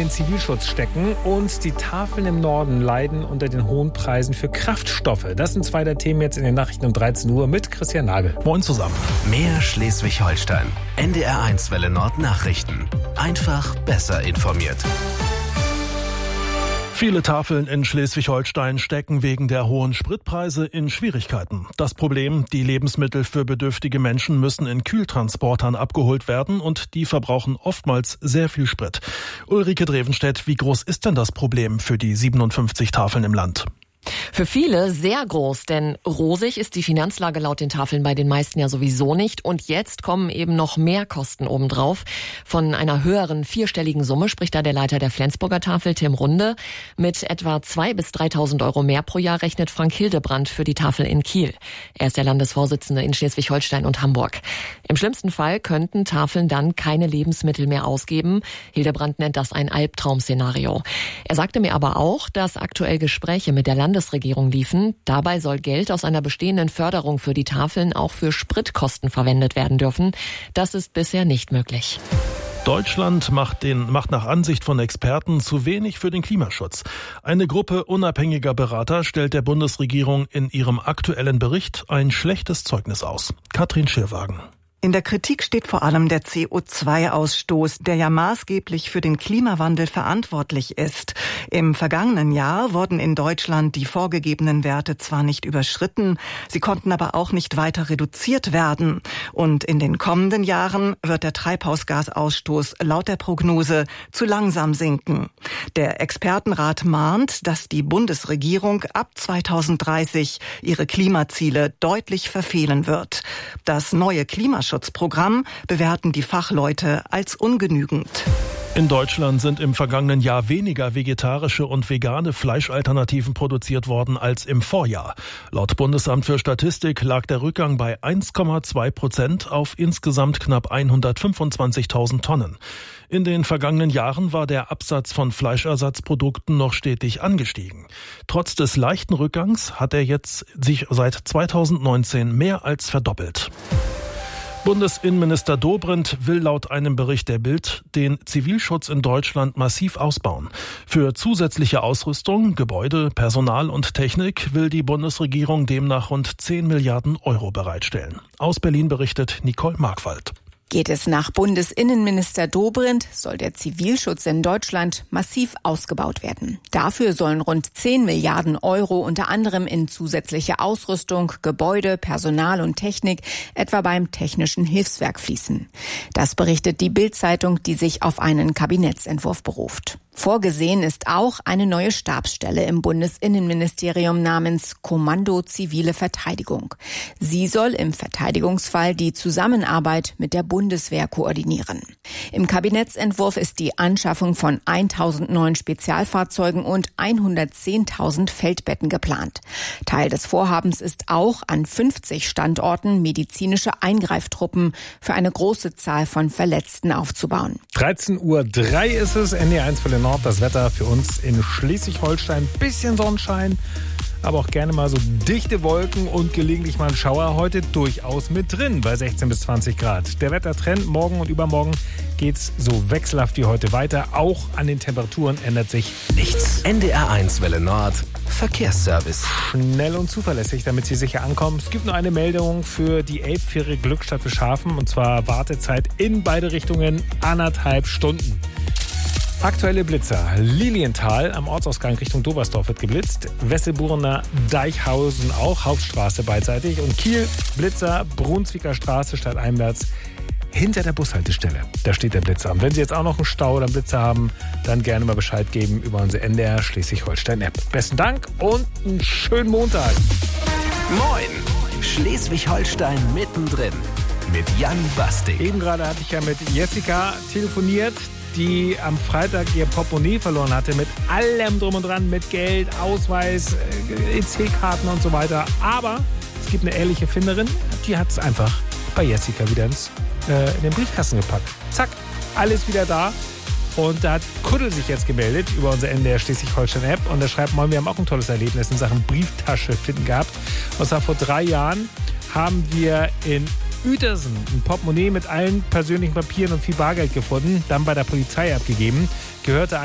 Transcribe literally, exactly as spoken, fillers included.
den Zivilschutz stecken und die Tafeln im Norden leiden unter den hohen Preisen für Kraftstoffe. Das sind zwei der Themen jetzt in den Nachrichten um dreizehn Uhr mit Christian Nagel. Moin zusammen. Mehr Schleswig-Holstein. N D R eins Welle Nord Nachrichten. Einfach besser informiert. Viele Tafeln in Schleswig-Holstein stecken wegen der hohen Spritpreise in Schwierigkeiten. Das Problem, die Lebensmittel für bedürftige Menschen müssen in Kühltransportern abgeholt werden und die verbrauchen oftmals sehr viel Sprit. Ulrike Drevenstedt, wie groß ist denn das Problem für die siebenundfünfzig Tafeln im Land? Für viele sehr groß, denn rosig ist die Finanzlage laut den Tafeln bei den meisten ja sowieso nicht. Und jetzt kommen eben noch mehr Kosten obendrauf. Von einer höheren vierstelligen Summe spricht da der Leiter der Flensburger Tafel, Tim Runde. Mit etwa zweitausend bis dreitausend Euro mehr pro Jahr rechnet Frank Hildebrand für die Tafel in Kiel. Er ist der Landesvorsitzende in Schleswig-Holstein und Hamburg. Im schlimmsten Fall könnten Tafeln dann keine Lebensmittel mehr ausgeben. Hildebrand nennt das ein Albtraum-Szenario. Er sagte mir aber auch, dass aktuell Gespräche mit der Landesregierung liefen. Dabei soll Geld aus einer bestehenden Förderung für die Tafeln auch für Spritkosten verwendet werden dürfen. Das ist bisher nicht möglich. Deutschland macht, den, macht nach Ansicht von Experten zu wenig für den Klimaschutz. Eine Gruppe unabhängiger Berater stellt der Bundesregierung in ihrem aktuellen Bericht ein schlechtes Zeugnis aus. Katrin Schirwagen. In der Kritik steht vor allem der C O zwei Ausstoß, der ja maßgeblich für den Klimawandel verantwortlich ist. Im vergangenen Jahr wurden in Deutschland die vorgegebenen Werte zwar nicht überschritten, sie konnten aber auch nicht weiter reduziert werden. Und in den kommenden Jahren wird der Treibhausgasausstoß laut der Prognose zu langsam sinken. Der Expertenrat mahnt, dass die Bundesregierung ab zweitausenddreißig ihre Klimaziele deutlich verfehlen wird. Das neue Klimaschutzprogramm Schutzprogramm bewerten die Fachleute als ungenügend. In Deutschland sind im vergangenen Jahr weniger vegetarische und vegane Fleischalternativen produziert worden als im Vorjahr. Laut Bundesamt für Statistik lag der Rückgang bei eins Komma zwei Prozent auf insgesamt knapp hundertfünfundzwanzigtausend Tonnen. In den vergangenen Jahren war der Absatz von Fleischersatzprodukten noch stetig angestiegen. Trotz des leichten Rückgangs hat er jetzt sich seit zweitausendneunzehn mehr als verdoppelt. Bundesinnenminister Dobrindt will laut einem Bericht der Bild den Zivilschutz in Deutschland massiv ausbauen. Für zusätzliche Ausrüstung, Gebäude, Personal und Technik will die Bundesregierung demnach rund zehn Milliarden Euro bereitstellen. Aus Berlin berichtet Nicole Markwald. Geht es nach Bundesinnenminister Dobrindt, soll der Zivilschutz in Deutschland massiv ausgebaut werden. Dafür sollen rund zehn Milliarden Euro unter anderem in zusätzliche Ausrüstung, Gebäude, Personal und Technik, etwa beim Technischen Hilfswerk fließen. Das berichtet die Bild-Zeitung, die sich auf einen Kabinettsentwurf beruft. Vorgesehen ist auch eine neue Stabsstelle im Bundesinnenministerium namens Kommando Zivile Verteidigung. Sie soll im Verteidigungsfall die Zusammenarbeit mit der Bundeswehr koordinieren. Im Kabinettsentwurf ist die Anschaffung von tausend neuen Spezialfahrzeugen und hundertzehntausend Feldbetten geplant. Teil des Vorhabens ist auch, an fünfzig Standorten medizinische Eingreiftruppen für eine große Zahl von Verletzten aufzubauen. dreizehn Uhr drei ist es, N D R eins Welle Nord. Das Wetter für uns in Schleswig-Holstein. Bisschen Sonnenschein, aber auch gerne mal so dichte Wolken und gelegentlich mal ein Schauer. Heute durchaus mit drin bei sechzehn bis zwanzig Grad. Der Wettertrend morgen und übermorgen geht's so wechselhaft wie heute weiter. Auch an den Temperaturen ändert sich nichts. N D R eins Welle Nord Verkehrsservice. Schnell und zuverlässig, damit Sie sicher ankommen. Es gibt nur eine Meldung für die Elbfähre Glückstadt für Schafen, und zwar Wartezeit in beide Richtungen anderthalb Stunden. Aktuelle Blitzer. Lilienthal am Ortsausgang Richtung Dobersdorf wird geblitzt. Wesselburner Deichhausen auch, Hauptstraße beidseitig. Und Kiel, Blitzer, Brunswicker Straße stadteinwärts hinter der Bushaltestelle. Da steht der Blitzer. Und wenn Sie jetzt auch noch einen Stau oder einen Blitzer haben, dann gerne mal Bescheid geben über unsere N D R Schleswig-Holstein-App. Besten Dank und einen schönen Montag. Moin! Schleswig-Holstein mittendrin mit Jan Bastik. Eben gerade hatte ich ja mit Jessica telefoniert, die am Freitag ihr Portemonnaie verloren hatte mit allem drum und dran, mit Geld, Ausweis, E C-Karten und so weiter. Aber es gibt eine ehrliche Finderin, die hat es einfach bei Jessica wieder ins, äh, in den Briefkasten gepackt. Zack, alles wieder da. Und da hat Kuddel sich jetzt gemeldet über unsere N D R Schleswig-Holstein-App. Und er schreibt mal, wir haben auch ein tolles Erlebnis in Sachen Brieftasche finden gehabt. Und zwar vor drei Jahren haben wir in Uetersen ein Portemonnaie mit allen persönlichen Papieren und viel Bargeld gefunden, dann bei der Polizei abgegeben. Gehörte